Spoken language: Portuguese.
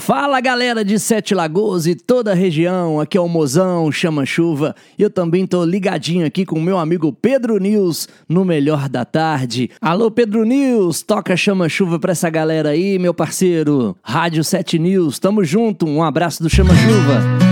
Fala galera de Sete Lagoas e toda a região, aqui é o Mozão, Chama Chuva. Eu também tô ligadinho aqui com o meu amigo Pedro News no Melhor da Tarde. Alô Pedro News, toca Chama Chuva pra essa galera aí, meu parceiro. Rádio 7 News, tamo junto, um abraço do Chama Chuva.